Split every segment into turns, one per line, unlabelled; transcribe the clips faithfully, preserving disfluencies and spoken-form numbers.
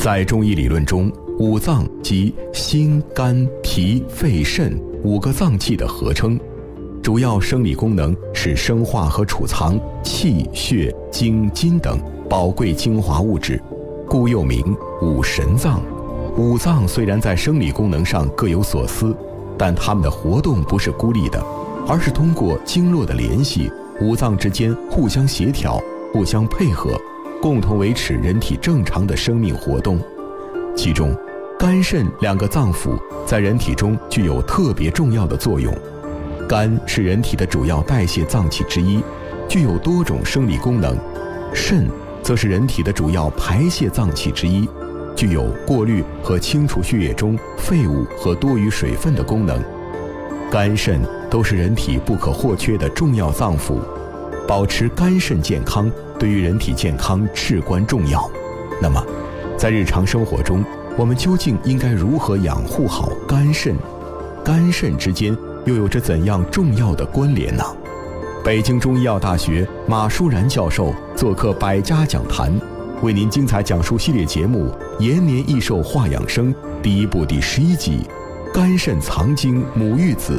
在中医理论中，五脏即心、肝、脾、肺、肾五个脏器的合称，主要生理功能是生化和储藏气、血、精、筋等宝贵精华物质，故又名五神脏。五脏虽然在生理功能上各有所思，但它们的活动不是孤立的，而是通过经络的联系，五脏之间互相协调、互相配合，共同维持人体正常的生命活动。其中，肝肾两个脏腑在人体中具有特别重要的作用。肝是人体的主要代谢脏器之一，具有多种生理功能；肾则是人体的主要排泄脏器之一，具有过滤和清除血液中废物和多余水分的功能。肝肾都是人体不可或缺的重要脏腑，保持肝肾健康对于人体健康至关重要。那么，在日常生活中，我们究竟应该如何养护好肝肾？肝肾之间又有着怎样重要的关联呢？北京中医药大学马舒然教授做客百家讲坛，为您精彩讲述系列节目《延年益寿话养生》第一部第十一集：肝肾藏精母育子。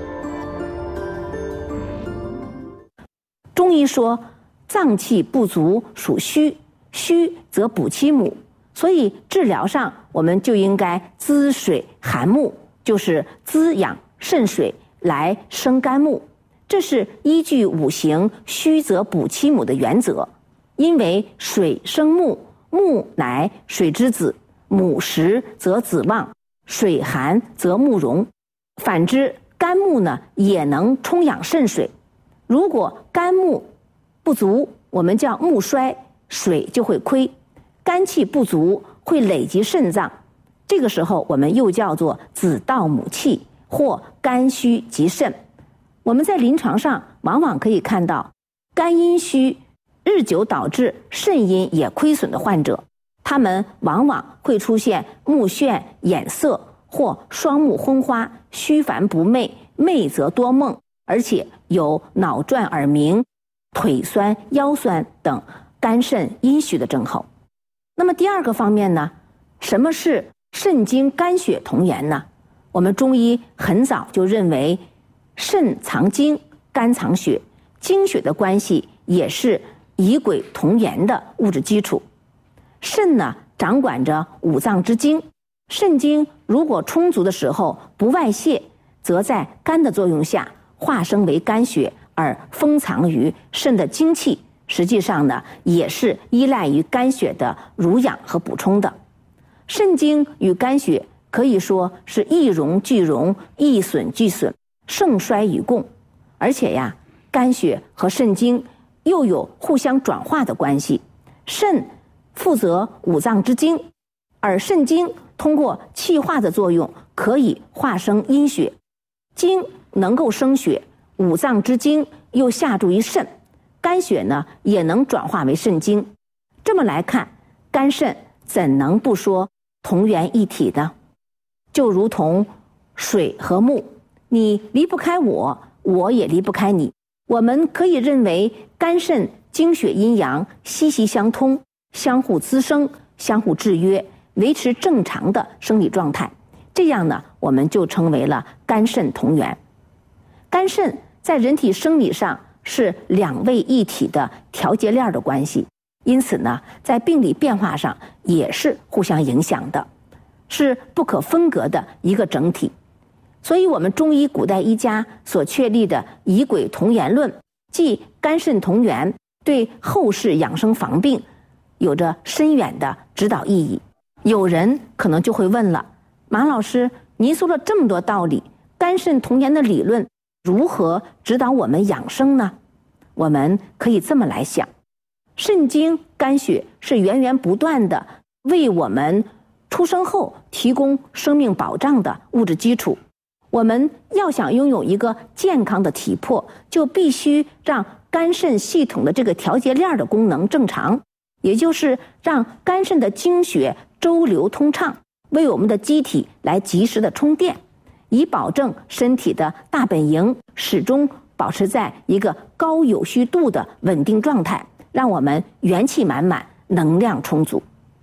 中医说，脏气不足属虚，虚则补其母，所以治疗上我们就应该滋水涵木，就是滋养肾水来生肝木。这是依据五行虚则补其母的原则。因为水生木，木乃水之子，母实则子旺，水寒则木荣。反之，肝木呢也能充养肾水。如果肝木不足，我们叫木衰，水就会亏；肝气不足会累积肾脏，这个时候我们又叫做子盗母气，或肝虚及肾。我们在临床上往往可以看到，肝阴虚日久导致肾阴也亏损的患者，他们往往会出现目眩、眼涩，或双目昏花、虚烦不寐、寐则多梦，而且有脑转耳鸣、腿酸、腰酸等肝肾阴虚的症候。那么第二个方面呢，什么是肾精肝血同源呢？我们中医很早就认为，肾藏精，肝藏血，精血的关系也是以鬼同源的物质基础。肾呢，掌管着五脏之精，肾精如果充足的时候不外泄，则在肝的作用下化生为肝血，而封藏于肾的精气，实际上呢，也是依赖于肝血的濡养和补充的。肾精与肝血可以说是一荣俱荣，一损俱损，盛衰与共。而且呀，肝血和肾精又有互相转化的关系。肾负责五脏之精，而肾精通过气化的作用可以化生阴血，精能够生血，五脏之精又下注于肾，肝血呢也能转化为肾精。这么来看，肝肾怎能不说同源一体的？就如同水和木，你离不开我，我也离不开你。我们可以认为肝肾精血阴阳息息相通，相互滋生，相互制约，维持正常的生理状态。这样呢，我们就称为了肝肾同源。肝肾在人体生理上是两位一体的调节链的关系，因此呢，在病理变化上也是互相影响的，是不可分割的一个整体。所以我们中医古代医家所确立的以鬼同源论，即肝肾同源，对后世养生防病有着深远的指导意义。有人可能就会问了，马老师，您说了这么多道理，肝肾同源的理论如何指导我们养生呢？我们可以这么来想，肾精肝血是源源不断的为我们出生后提供生命保障的物质基础。我们要想拥有一个健康的体魄，就必须让肝肾系统的这个调节链的功能正常，也就是让肝肾的精血周流通畅，为我们的机体来及时的充电，以保证身体的大本营始终保持在一个高有序度的稳定状态，让我们元气满满，能量充足。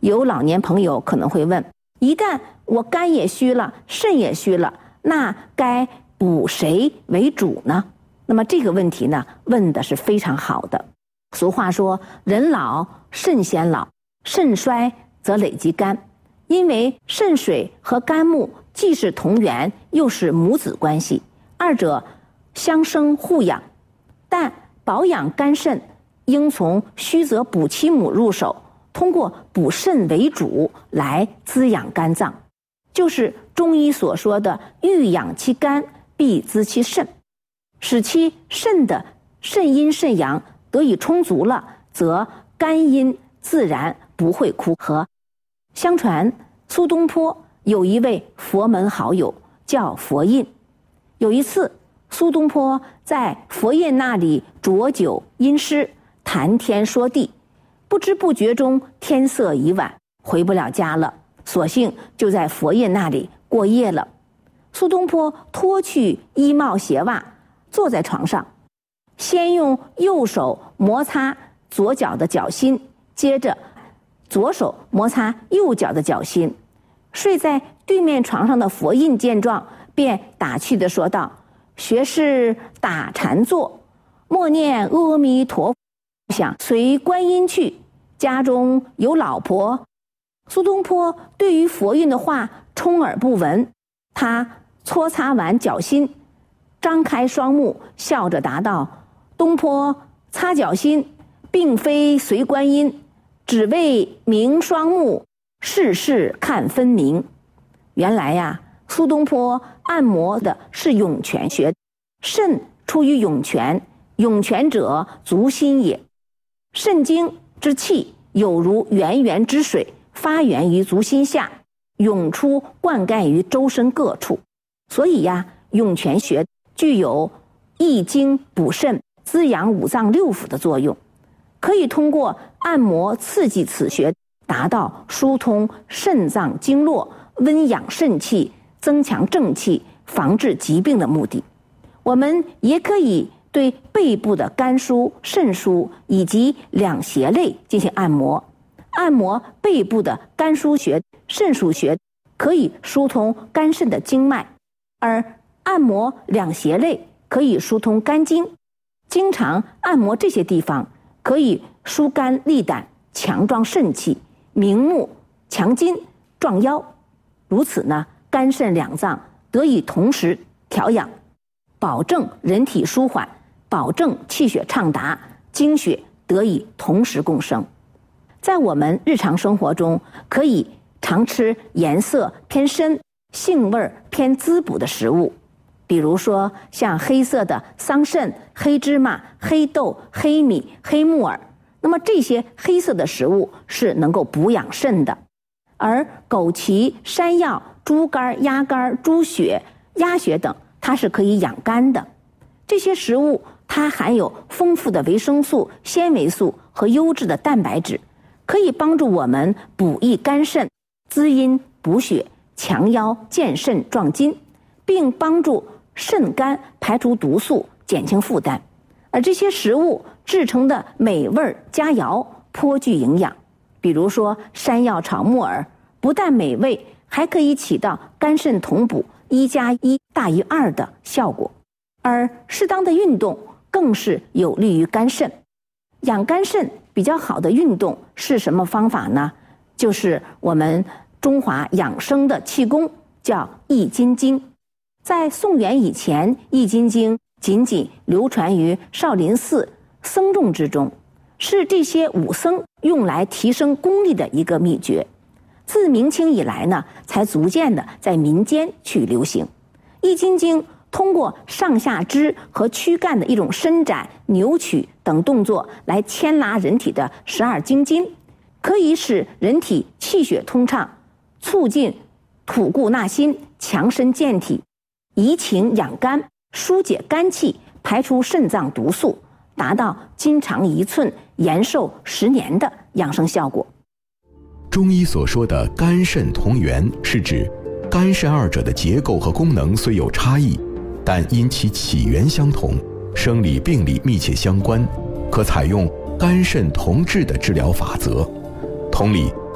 有老年朋友可能会问，一旦我肝也虚了，肾也虚了，那该补谁为主呢？那么这个问题呢，问的是非常好的。俗话说，人老肾先老，肾衰则累积肝。因为肾水和肝木既是同源，又是母子关系，二者相生互养。但保养肝肾应从虚则补其母入手，通过补肾为主来滋养肝脏，就是中医所说的欲养其肝，必滋其肾，使其肾的肾阴肾阳得以充足了，则肝阴自然不会枯涸。相传苏东坡有一位佛门好友叫佛印，有一次苏东坡在佛印那里酌酒吟诗，谈天说地，不知不觉中天色已晚，回不了家了，索性就在佛印那里过夜了。苏东坡脱去衣帽鞋袜，坐在床上，先用右手摩擦左脚的脚心，接着左手摩擦右脚的脚心。睡在对面床上的佛印见状，便打趣地说道：“学士打禅坐，默念阿弥陀佛，想随观音去，家中有老婆。”苏东坡对于佛印的话充耳不闻，他搓擦完脚心，张开双目，笑着答道：“东坡擦脚心，并非随观音，只为明双目，事事看分明。”原来呀，苏东坡按摩的是涌泉穴，肾出于涌泉，涌泉者足心也。肾经之气有如源源之水，发源于足心下，涌出灌溉于周身各处。所以呀，涌泉穴具有益精补肾、滋养五脏六腑的作用，可以通过按摩刺激此穴，达到疏通肾脏经络、温养肾气、增强正气、防治疾病的目的。我们也可以对背部的肝腧、肾腧以及两胁肋进行按摩。按摩背部的肝腧穴、肾腧穴，可以疏通肝肾的经脉，而按摩两胁肋可以疏通肝经。经常按摩这些地方，可以疏肝利胆，强壮肾气，明目强筋，壮腰。如此呢，肝肾两脏得以同时调养，保证人体舒缓，保证气血畅达，精血得以同时共生。在我们日常生活中，可以常吃颜色偏深、性味偏滋补的食物，比如说像黑色的桑葚、黑芝麻、黑豆、黑米、黑木耳。那么这些黑色的食物是能够补养肾的。而枸杞、山药、猪肝、鸭肝、猪血、鸭血等，它是可以养肝的。这些食物它含有丰富的维生素、纤维素和优质的蛋白质，可以帮助我们补益肝肾、滋阴补血、强腰健肾壮筋，并帮助肾肝排除毒素，减轻负担。而这些食物制成的美味佳肴颇具营养，比如说山药炒木耳，不但美味，还可以起到肝肾同补、一加一大于二的效果。而适当的运动更是有利于肝肾。养肝肾比较好的运动是什么方法呢？就是我们中华养生的气功，叫易筋经。在宋元以前，易筋经仅仅流传于少林寺僧众之中，是这些武僧用来提升功力的一个秘诀。自明清以来呢，才逐渐的在民间去流行。易筋经通过上下肢和躯干的一种伸展、扭曲等动作来牵拉人体的十二经筋，可以使人体气血通畅，促进吐故纳新，强身健体，怡情养肝，疏解肝气，排除肾脏毒素，达到筋长一寸、延寿十年的养生效果。
中医所说的肝肾同源，是指肝肾二者的结构和功能虽有差异，但因其起源相同，生理病理密切相关，可采用肝肾同治的治疗法则。同理，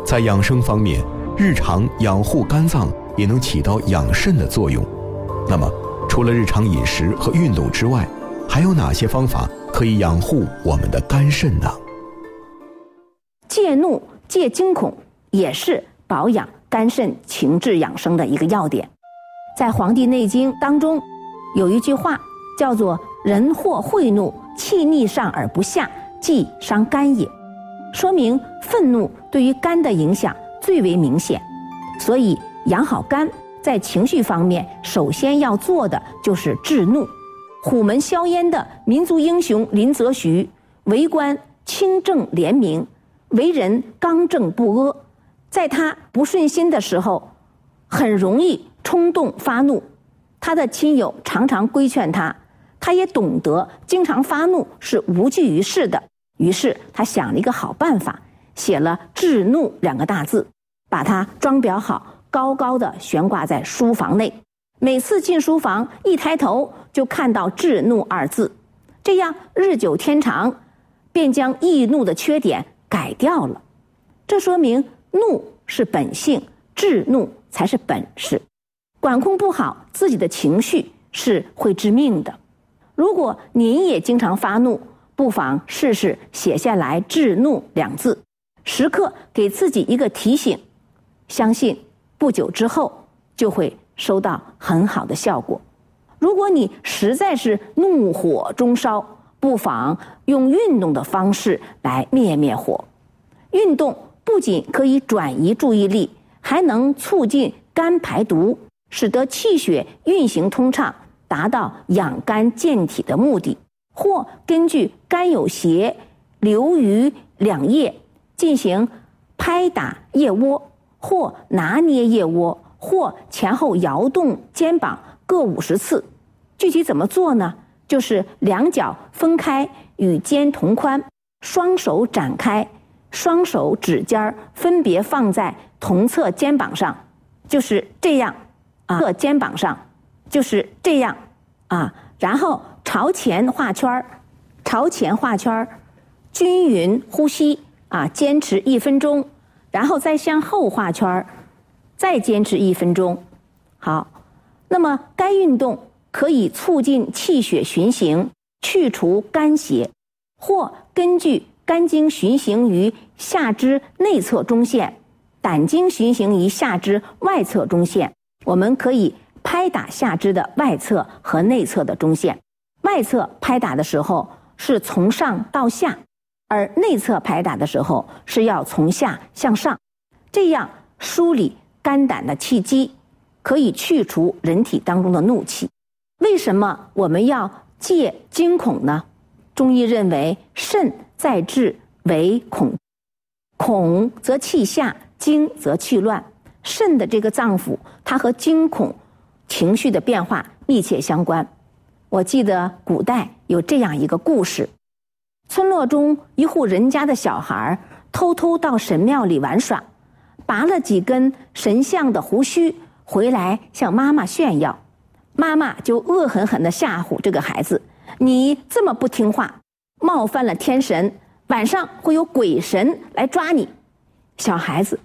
在养生方面，日常养护肝脏也能起到养肾的作用。那么，除了日常饮食和运动之外，还有哪些方法可以养护我们的肝肾呢？
戒怒、戒惊恐也是保养肝肾情志养生的一个要点。在《黄帝内经》当中有一句话叫做“人或会怒，气逆上而不下，即伤肝也”，说明愤怒对于肝的影响最为明显。所以养好肝，在情绪方面首先要做的就是治怒。虎门销烟的民族英雄林则徐，为官清正廉明，为人刚正不阿。在他不顺心的时候，很容易冲动发怒，他的亲友常常规劝他，他也懂得经常发怒是无济于事的。于是他想了一个好办法，写了“治怒”两个大字，把它装裱好，高高的悬挂在书房内。每次进书房，一抬头就看到“治怒”二字，这样日久天长，便将易怒的缺点改掉了。这说明怒是本性，治怒才是本事。管控不好自己的情绪是会致命的。如果您也经常发怒，不妨试试写下来“治怒”两字，时刻给自己一个提醒，相信不久之后就会收到很好的效果。如果你实在是怒火中烧，不妨用运动的方式来灭灭火。运动不仅可以转移注意力，还能促进肝排毒，使得气血运行通畅，达到养肝健体的目的。或根据肝有邪流于两腋进行拍打腋窝，或拿捏腋窝，或前后摇动肩膀各五十次。具体怎么做呢？就是两脚分开与肩同宽，双手展开，双手指尖分别放在同侧肩膀上，就是这样啊，侧肩膀上就是这样啊，然后朝前画圈，朝前画圈，均匀呼吸啊，坚持一分钟，然后再向后画圈，再坚持一分钟。好，那么该运动可以促进气血循行，去除肝邪，或根据肝经循行于下肢内侧中线，胆经循行于下肢外侧中线，我们可以拍打下肢的外侧和内侧的中线。外侧拍打的时候是从上到下，而内侧拍打的时候是要从下向上，这样梳理肝胆的气机，可以去除人体当中的怒气。为什么我们要戒惊恐呢？中医认为肾在志为恐，恐则气下，惊则气乱。肾的这个脏腑，它和惊恐情绪的变化密切相关。我记得古代有这样一个故事，村落中一户人家的小孩偷偷到神庙里玩耍，拔了几根神像的胡须回来向妈妈炫耀，妈妈就恶狠狠地吓唬这个孩子，你这么不听话，冒犯了天神，晚上会有鬼神来抓你。小孩子